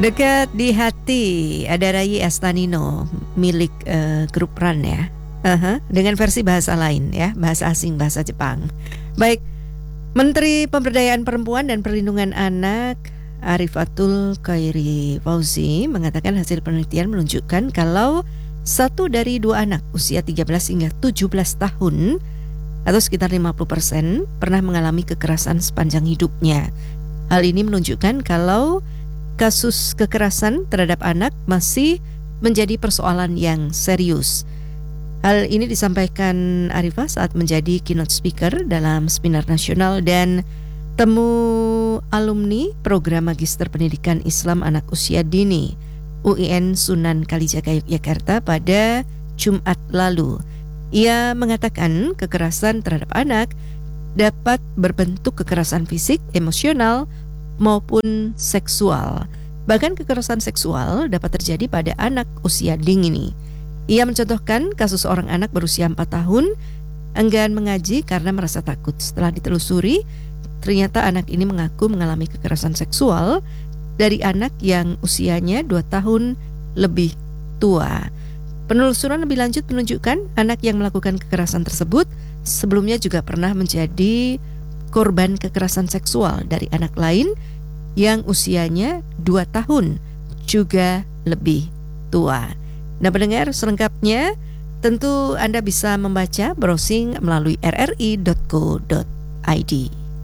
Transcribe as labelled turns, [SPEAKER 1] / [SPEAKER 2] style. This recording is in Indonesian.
[SPEAKER 1] Dekat di hati ada Rai Astanino milik grup Ran ya. Dengan versi bahasa lain ya, bahasa asing, bahasa Jepang. Baik, Menteri Pemberdayaan Perempuan dan Perlindungan Anak Arifatul Khairi Fauzi mengatakan hasil penelitian menunjukkan kalau 1 dari 2 anak usia 13 hingga 17 tahun atau sekitar 50% pernah mengalami kekerasan sepanjang hidupnya. Hal ini menunjukkan kalau kasus kekerasan terhadap anak masih menjadi persoalan yang serius. Hal ini disampaikan Arifah saat menjadi keynote speaker dalam seminar nasional dan temu alumni program Magister Pendidikan Islam Anak Usia Dini UIN Sunan Kalijaga Yogyakarta pada Jumat lalu. Ia mengatakan kekerasan terhadap anak dapat berbentuk kekerasan fisik, emosional, maupun seksual. Bahkan kekerasan seksual dapat terjadi pada anak usia dini. Ia mencontohkan kasus seorang anak berusia 4 tahun enggan mengaji karena merasa takut. Setelah ditelusuri, ternyata anak ini mengaku mengalami kekerasan seksual dari anak yang usianya 2 tahun lebih tua. Penelusuran lebih lanjut menunjukkan anak yang melakukan kekerasan tersebut sebelumnya juga pernah menjadi korban kekerasan seksual dari anak lain yang usianya 2 tahun juga lebih tua. Nah, pendengar, selengkapnya tentu Anda bisa membaca browsing melalui rri.co.id.